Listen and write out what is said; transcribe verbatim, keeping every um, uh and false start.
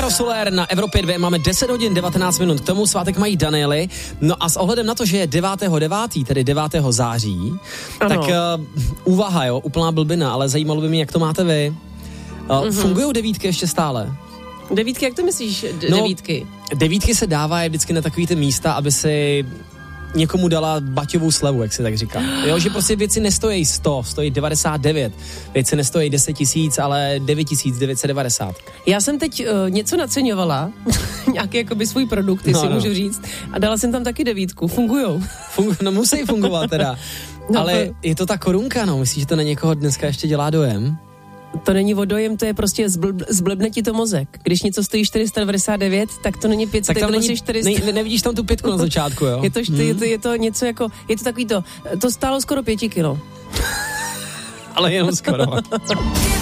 Caro Soler na Evropě dva, máme deset hodin devatenáct minut, k tomu svátek mají Daniely, no a s ohledem na to, že je devátého devátého tedy devátého září, ano. tak uh, úvaha, jo, úplná blbina, ale zajímalo by mě, jak to máte vy. Uh, mm-hmm. Fungujou devítky ještě stále? Devítky, jak to myslíš, d- no, devítky? Devítky se dávají vždycky na takový ty místa, aby si někomu dala baťovou slevu, jak se tak říká. Jo, že prostě věci nestojí sto, stojí devadesát devět. Věci nestojí deset tisíc, ale devět tisíc devět set devadesát. Já jsem teď uh, něco naceňovala, nějaký jakoby svůj produkt, jestli no, no. můžu říct, a dala jsem tam taky devítku. Fungujou. Fungu, no musí fungovat teda. No, ale to... je to ta korunka, no. Myslíš, že to na někoho dneska ještě dělá dojem? To není o dojem, to je prostě zblb, zblbne ti to mozek. Když něco stojí čtyři sta devadesát devět, tak to není pět set, tak tam to není, prostě čtyři sta. Ne, nevidíš tam tu pětku na začátku, jo? Je to, hmm. je, to, je to něco jako, je to takový to, to stálo skoro pěti kilo. Ale jenom skoro.